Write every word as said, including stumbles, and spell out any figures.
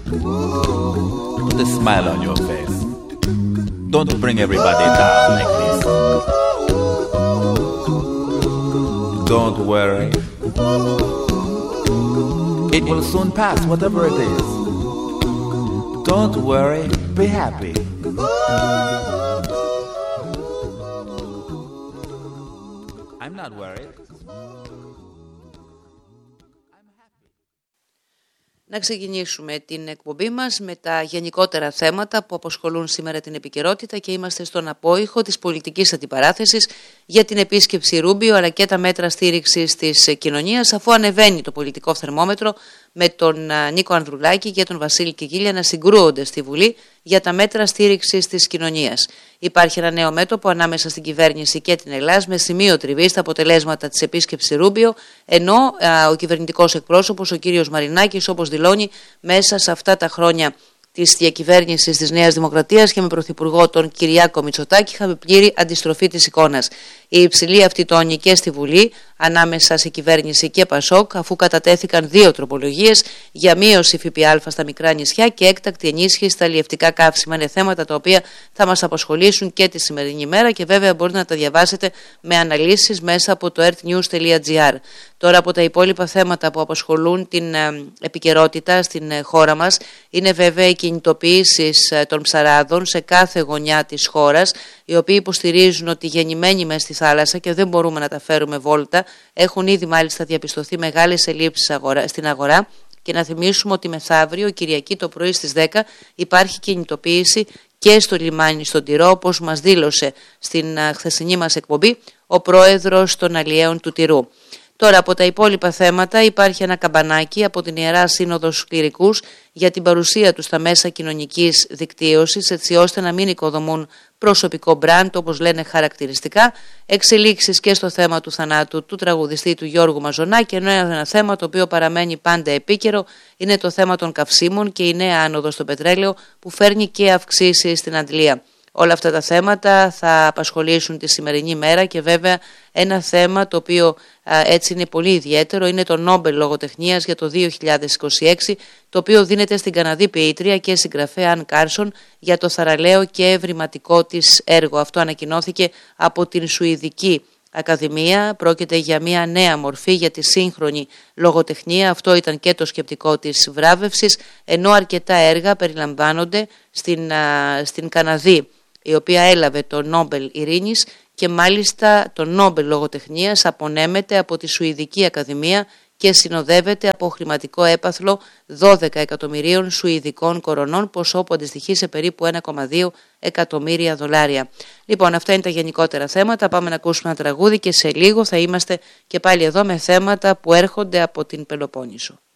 Put a smile on your face. Don't bring everybody down like this. Don't worry. It will soon pass, whatever it is. Don't worry, be happy. I'm not worried. Να ξεκινήσουμε την εκπομπή μας με τα γενικότερα θέματα που απασχολούν σήμερα την επικαιρότητα και είμαστε στον απόϊχο της πολιτικής αντιπαράθεσης για την επίσκεψη Ρούμπιο αλλά και τα μέτρα στήριξης της κοινωνίας, αφού ανεβαίνει το πολιτικό θερμόμετρο με τον Νίκο Ανδρουλάκη και τον Βασίλη Κικίλια να συγκρούονται στη Βουλή για τα μέτρα στήριξης της κοινωνίας. Υπάρχει ένα νέο μέτωπο ανάμεσα στην κυβέρνηση και την Ελλάδα με σημείο τριβή στα αποτελέσματα της επίσκεψης Ρούμπιο, ενώ α, ο κυβερνητικός εκπρόσωπος, ο κύριος Μαρινάκης, όπως δηλώνει, μέσα σε αυτά τα χρόνια της διακυβέρνησης της Νέας Δημοκρατίας και με πρωθυπουργό τον Κυριάκο Μητσοτάκη είχαμε πλήρη αντιστροφή της εικόνας. Η υψηλή αυτή τόνη και στη Βουλή ανάμεσα σε κυβέρνηση και Πασόκ, αφού κατατέθηκαν δύο τροπολογίες για μείωση ΦΠΑ στα μικρά νησιά και έκτακτη ενίσχυση στα αλλιευτικά καύσιμα. Είναι θέματα τα οποία θα μας απασχολήσουν και τη σημερινή ημέρα και βέβαια μπορείτε να τα διαβάσετε με αναλύσεις μέσα από το earthnews τελεία gr. Τώρα, από τα υπόλοιπα θέματα που απασχολούν την ε, επικαιρότητα στην ε, χώρα μας είναι βέβαια οι κινητοποιήσεις ε, των ψαράδων σε κάθε γωνιά της χώρας, οι οποίοι υποστηρίζουν ότι γεννημένοι μες στη θάλασσα και δεν μπορούμε να τα φέρουμε βόλτα. Έχουν ήδη μάλιστα διαπιστωθεί μεγάλες ελλείψεις αγορά, στην αγορά. Και να θυμίσουμε ότι μεθαύριο, Κυριακή το πρωί στις δέκα, υπάρχει κινητοποίηση και στο λιμάνι στον Τυρό, όπως μας δήλωσε στην α, χθεσινή μας εκπομπή ο πρόεδρος των αλλιέων του Τυρού. Τώρα, από τα υπόλοιπα θέματα υπάρχει ένα καμπανάκι από την Ιερά Σύνοδο στους κληρικούς για την παρουσία του στα μέσα κοινωνικής δικτύωσης, έτσι ώστε να μην οικοδομούν προσωπικό μπραντ, όπως λένε χαρακτηριστικά, εξελίξεις και στο θέμα του θανάτου του τραγουδιστή του Γιώργου Μαζονάκη, ενώ ένα θέμα το οποίο παραμένει πάντα επίκαιρο είναι το θέμα των καυσίμων και η νέα άνοδος στο πετρέλαιο που φέρνει και αυξήσεις στην αντλία. Όλα αυτά τα θέματα θα απασχολήσουν τη σημερινή μέρα και βέβαια ένα θέμα το οποίο α, έτσι είναι πολύ ιδιαίτερο είναι το Νόμπελ Λογοτεχνίας για το δύο χιλιάδες είκοσι έξι, το οποίο δίνεται στην Καναδή ποιήτρια και συγγραφέα Αν Κάρσον για το θαραλέο και ευρηματικό της έργο. Αυτό ανακοινώθηκε από την Σουηδική Ακαδημία. Πρόκειται για μια νέα μορφή για τη σύγχρονη λογοτεχνία. Αυτό ήταν και το σκεπτικό της βράβευσης, ενώ αρκετά έργα περιλαμβάνονται στην, α, στην Καναδή, η οποία έλαβε το Νόμπελ Ειρήνης και μάλιστα το Νόμπελ Λογοτεχνίας απονέμεται από τη Σουηδική Ακαδημία και συνοδεύεται από χρηματικό έπαθλο δώδεκα εκατομμυρίων σουηδικών κορονών, ποσό που αντιστοιχεί σε περίπου ένα κόμμα δύο εκατομμύρια δολάρια. Λοιπόν, αυτά είναι τα γενικότερα θέματα. Πάμε να ακούσουμε ένα τραγούδι και σε λίγο θα είμαστε και πάλι εδώ με θέματα που έρχονται από την Πελοπόννησο.